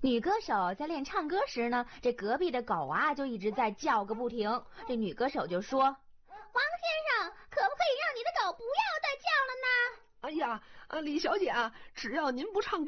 女歌手在练唱歌时呢，这隔壁的狗啊就一直在叫个不停。这女歌手就说：“王先生，可不可以让你的狗不要再叫了呢？” 哎呀，李小姐啊，只要您不唱